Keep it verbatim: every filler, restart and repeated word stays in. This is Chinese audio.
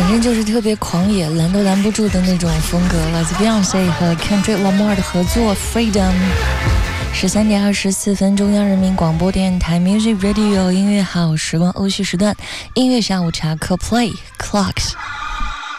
反正就是特别狂野，拦都拦不住的那种风格。来自 Beyonce 和 Kendrick Lamar 的合作 Freedom。十三点二十四分，中央人民广播电台 Music Radio 音乐好时光欧旭时段，音乐下午茶课 Play Clocks。